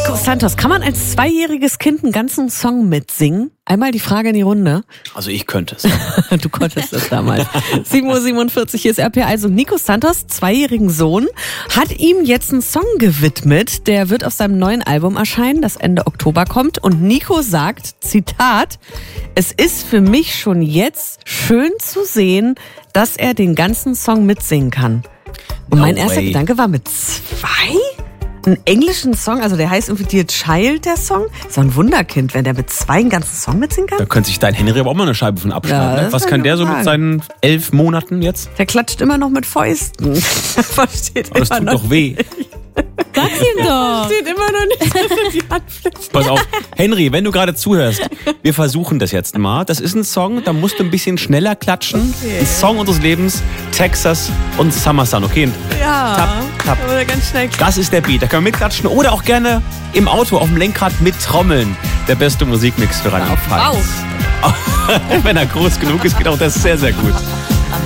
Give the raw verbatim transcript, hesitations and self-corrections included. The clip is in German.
Nico Santos, kann man als zweijähriges Kind einen ganzen Song mitsingen? Einmal die Frage in die Runde. Also ich könnte es. Du konntest es damals. sieben Uhr siebenundvierzig, hier ist R P A. Also Nico Santos, zweijährigen Sohn, hat ihm jetzt einen Song gewidmet. Der wird auf seinem neuen Album erscheinen, das Ende Oktober kommt. Und Nico sagt, Zitat, es ist für mich schon jetzt schön zu sehen, dass er den ganzen Song mitsingen kann. Und mein No erster way. Gedanke war, mit zwei? Einen englischen Song, also der heißt irgendwie Dear Child, der Song. Ist doch ein Wunderkind, wenn der mit zwei einen ganzen Song mitsingen kann. Da könnte sich dein Henry aber auch mal eine Scheibe von abschneiden. Ja, ne? das Was kann kann ich der auch so mit sagen. seinen elf Monaten jetzt? Der klatscht immer noch mit Fäusten. Versteht Aber das immer tut noch doch weh. Sag's ihm doch. Steht immer noch nicht, dass er die Hand fliegt. Pass auf, Henry, wenn du gerade zuhörst, wir versuchen das jetzt mal. Das ist ein Song, da musst du ein bisschen schneller klatschen. Okay. Ein Song unseres Lebens, Texas und Summer Sun, okay? Ja, Tap, tap. aber ganz schnell. Das ist der Beat, da können wir mitklatschen oder auch gerne im Auto auf dem Lenkrad mittrommeln. Der beste Musikmix für Rheinland-Pfalz. Wenn er groß genug ist, geht auch das sehr, sehr gut.